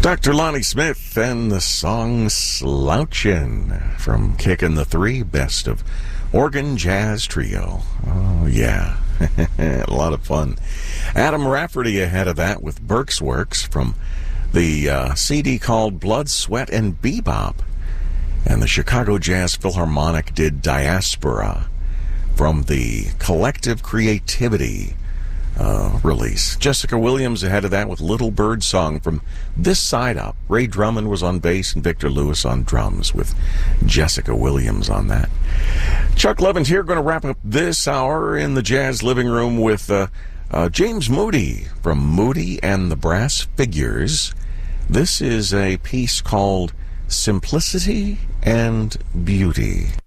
Dr. Lonnie Smith and the song Slouchin' from Kickin' the Three, best of organ jazz trio. Oh, yeah. A lot of fun. Adam Rafferty ahead of that with Burke's Works from the CD called Blood, Sweat, and Bebop. And the Chicago Jazz Philharmonic did Diaspora from the Collective Creativity release. Jessica Williams ahead of that with Little Bird Song from This Side Up. Ray Drummond was on bass and Victor Lewis on drums with Jessica Williams on that. Chuck Levins here, going to wrap up this hour in the Jazz Living Room with James Moody from Moody and the Brass Figures. This is a piece called Simplicity and Beauty.